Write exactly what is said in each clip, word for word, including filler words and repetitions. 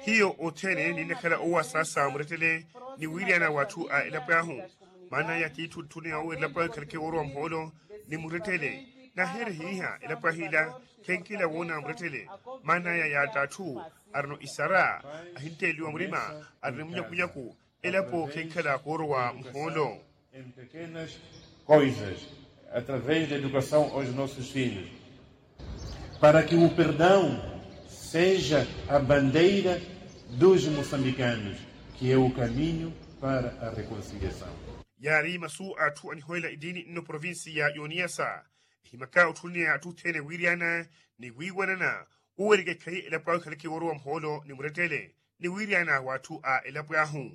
hiyo otene ni nakala owa sasa muretele ni wiriana watu a ilapahu mana ya kitu tuni au ilapa kalke oro amholo ni muretele na here hiha ilapa hila kenkila wona muretele mana ya ya tatu arno isara ahinte liwa murima arno munyakunyaku ilapo kenkala korwa mholo em pequenas coisas através da educação aos nossos filhos para que o perdão seja a bandeira dos moçambicanos, que é o caminho para a reconciliação. Yari masu atu ani hoila idini no provinsi ya Yoniasa himaka utunia atu tene wiriana ni wiwanana uwerige kai ilapaw kalki woro amholo ni muretele ni wiriana watu a ilapahu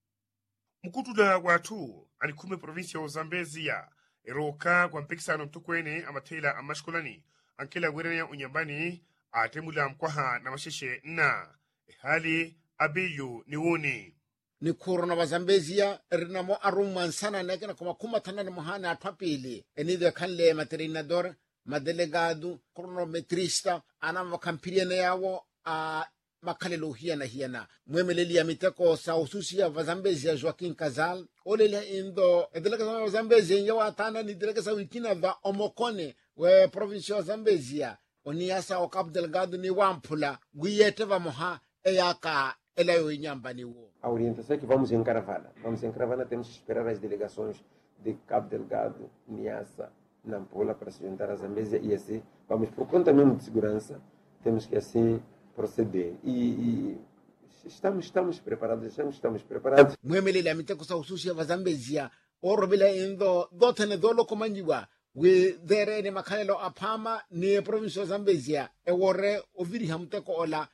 mukutula watu ani kume provinsi ya Zambezia eroka kwa mpikisano mtukwene amatela amashkulani ankela wirana unyambani atemula mkwaha na masheshe na hali abiyu ni wuni ni kurona wa Zambezia rinamo aruman sana nekena kuma kuma tanani mohana atwapili enidhe kanle materinador madelegado kronometrista anama kampiriana yawo a makalelo hiana hiana mwemeleli ya miteko sa ususia wa Zambezia Joaquim Casal olele indo edelega wa Zambezia yawa atana ni delega sa wikina va omokone we province wa Zambezia oniasa o Cabo Delgado ni wampula guyete va moha eyaka elayo inyamba ni wo. A orientação é que vamos em caravana. Vamos em caravana, temos que esperar as delegações de Cabo Delgado, Niassa, Nampula para se juntar à Zambésia e assim vamos por conta mesmo de segurança, temos que assim proceder. E, e estamos estamos preparados, estamos estamos preparados. Mwemele la miteko sa ususia wa Zambezia orobila indo dotene dolo komanjiwa we there ne makalelo apama ni province wa Zambezia e wore oviri hamteko ola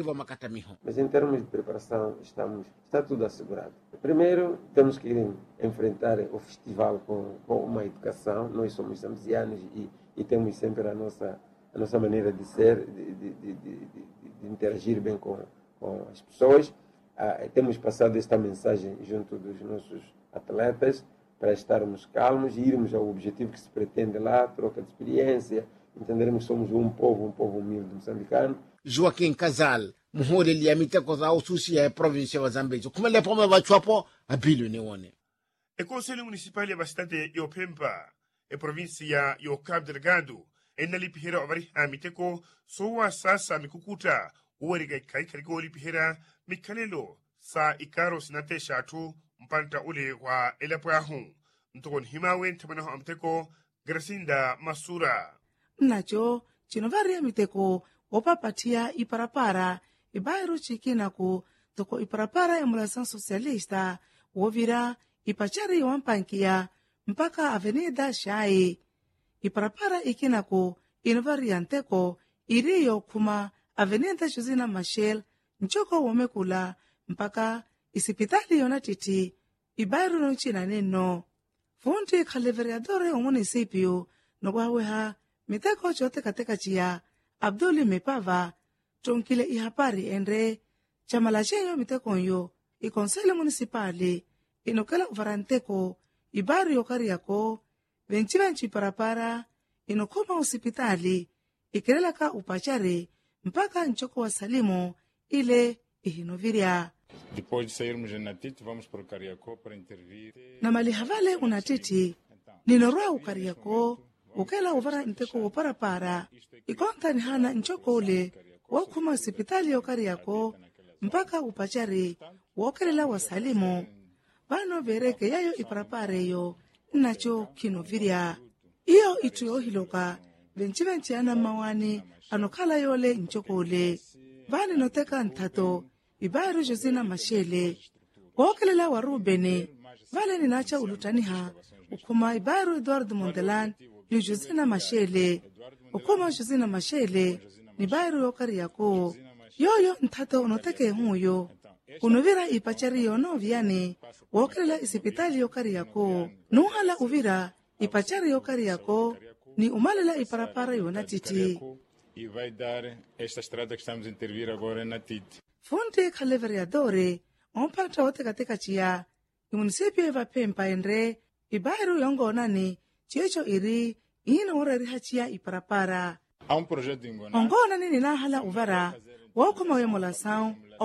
Mas em termos de preparação estamos, está tudo assegurado. Primeiro temos que enfrentar o festival com, com uma educação. Nós somos zambianos e, e temos sempre a nossa, a nossa maneira de ser, de, de, de, de, de interagir bem com, com as pessoas. Ah, temos passado esta mensagem junto dos nossos atletas para estarmos calmos e irmos ao objetivo que se pretende lá, troca de experiência, entendermos que somos um povo, um povo humilde moçambicano. Joaquim Casal muhole liamite ko za ususi ya province wa Zambezia kuma le poma ba chwapo abilu ne wone e conselho municipal ya bastante yo Pemba e provincia yo Cabo Delgado enali pihera avari amiteko sowa sasa mikukuta uweriga kai kaliko lipihera mikalelo sa ikaro sinate shatu mpanta ule wa elapahu ntokon himawen tamana amteko Gracinda Masura nacho chinovari amiteko opapatia iparapara ibairu chikina ku toko iparapara emulação socialista wovira ipachari wampankia mpaka avenida Shai iparapara ikina ku inovarianteko iriyo kuma avenida Josina Machel nchoko womekula mpaka isipitali yonatiti ibairu no china neno fundi kaleveriadore o municipio no waweha miteko chote kateka chia Abduli Mepava tonkile ihapari endre chamalacheyo mitekonyo i konsele municipali inokela uvaranteko ibari yokari yako venchi venchi parapara inokoma hospitali ikerela ka upachare mpaka nchoko wa Salimo ile ihinoviria. Depois de sairmos na Titi, vamos para o Cariacó para intervir. Na malihavale unatiti ninorwa ukariako ukela uvara nteko uparapara ikonta ni hana nchoko ule wakuma hospitali yokari yako mpaka upachari wokelela wa Salimo vano vereke yayo iparapare yo nacho kinoviria iyo ituyo hiloka venchi venchi ana mawani anokala yole nchoko ule vani noteka ntato ibairu Josina Machele wokelela wa Rubene vale ninacha ulutaniha ukuma ibairu Eduardo Mondelan yu Josina Machele ukuma Josina Machele ni bairu yokari yako yoyo ntato unoteke huyo unovira ipachari yono viane wokelela isipitali yokari yako nuhala uvira ipachari yokari yako ni umalela iparapara yona titi e vai dar esta estrada que estamos a intervir agora na Titi. Fonte kaleveriadore ompata oteka teka chia municipio eva Pemba endre ibairu yongo nani checho iri ina ora rihachia iparapara Há um projeto de Ingona. Ongona nini nahala uvara wako mawe molasao